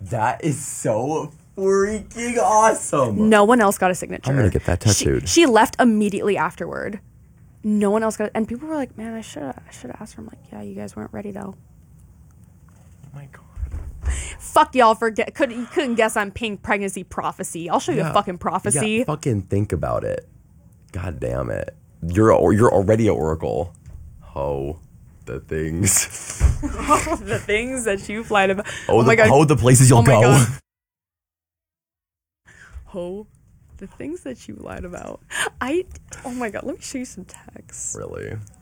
That is so freaking awesome. No one else got a signature. I'm gonna get that tattooed. She left immediately afterward. No one else got it. And people were like, man, I should have asked her. I'm like, yeah, you guys weren't ready though. Oh my God. Fuck y'all for you couldn't guess I'm pink pregnancy prophecy. I'll show you a fucking prophecy. Yeah, fucking think about it. God damn it. You're already an oracle. Ho. The things. The things that you've lied about. Oh my God. Ho, the places you'll go. God. Ho, the things that you lied about. Oh my God, let me show you some texts. Really?